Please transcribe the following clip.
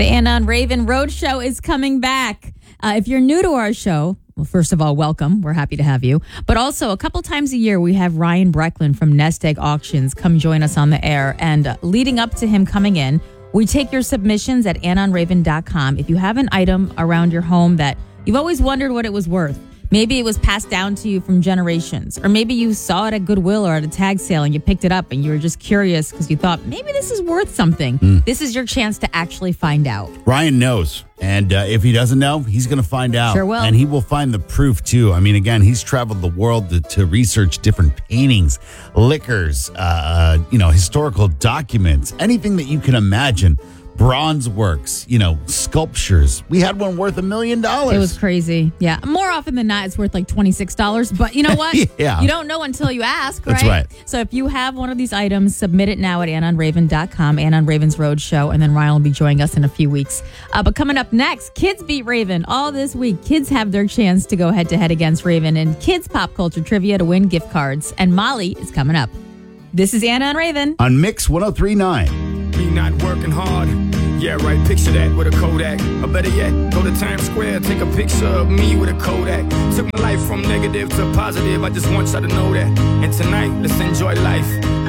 The Anon Raven Roadshow is coming back. If you're new to our show, well, first of all, welcome. We're happy to have you. But also, a couple times a year, we have Ryan Brecklin from Nest Egg Auctions come join us on the air. And leading up to him coming in, we take your submissions at AnonRaven.com. If you have an item around your home that you've always wondered what it was worth, maybe it was passed down to you from generations, or maybe you saw it at Goodwill or at a tag sale and you picked it up and you were just curious because you thought maybe this is worth something. This is your chance to actually find out. Ryan knows. And if he doesn't know, he's going to find out. Sure will. And he will find the proof, too. I mean, again, he's traveled the world to research different paintings, liquors, historical documents, anything that you can imagine. Bronze works, sculptures. We had one worth $1 million. It was crazy. Yeah. More often than not, it's worth like $26. But you know what? Yeah. You don't know until you ask, right? That's right. So if you have one of these items, submit it now at AnonRaven.com, Anon Raven's Roadshow, and then Ryan will be joining us in a few weeks. But coming up next, Kids Beat Raven. All this week, kids have their chance to go head-to-head against Raven in kids pop culture trivia to win gift cards. And Molly is coming up. This is Anon Raven. On Mix 103.9. Me not working hard. Yeah, right. Picture that with a Kodak. Or better yet, go to Times Square, take a picture of me with a Kodak. Took my life from negative to positive. I just want y'all to know that. And tonight, let's enjoy life.